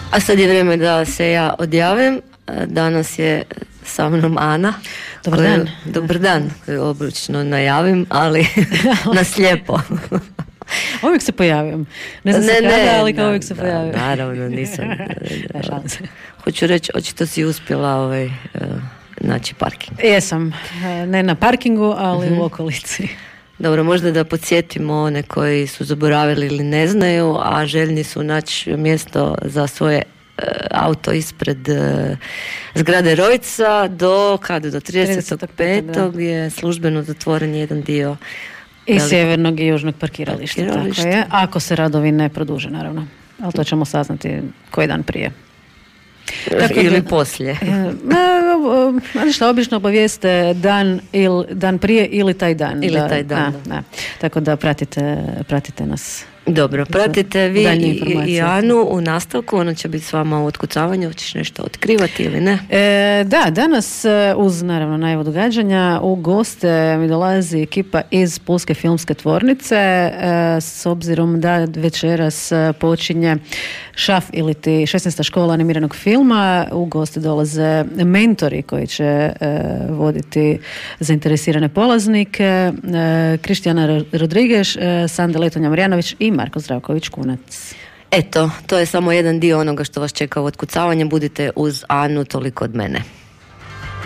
A sad je vrijeme da se ja odjavim. Danas je sa mnom Ana. Dobar dan. Dobar dan, koju obično najavim, ali na slijepo. Uvijek se pojavim. Ne znam kada, ali kao uvijek se pojavim. Naravno, nisam. Hoću reći, očito si uspjela naći parking. Jesam. Ne na parkingu, ali u okolici. Dobro, možda da podsjetimo one koji su zaboravili ili ne znaju, a željni su naći mjesto za svoje auto ispred zgrade Rojca do kada? Do 35. je službeno zatvoren jedan dio i sjevernog i južnog parkirališta. Tako je. Ako se radovi ne produže, naravno. Ali to ćemo saznati koji dan prije. Ili poslije. Što obično obavijeste dan prije ili taj dan. Da. Tako da pratite nas. Dobro, pratite vi i Anu u nastavku, ona će biti s vama u otkucavanju, hoćeš nešto otkrivati ili ne? Da, danas uz naravno najavu događanja u goste mi dolazi ekipa iz Pulske filmske tvornice, s obzirom da večeras počinje ŠAF ili 16. škola animiranog filma. U goste dolaze mentori koji će voditi zainteresirane polaznike, Kristijana Rodriguez, Sanda Letonja-Marjanović i Marko Zdravković-Kunac. Eto, to je samo jedan dio onoga što vas čeka u otkucavanju. Budite uz Anu, toliko od mene.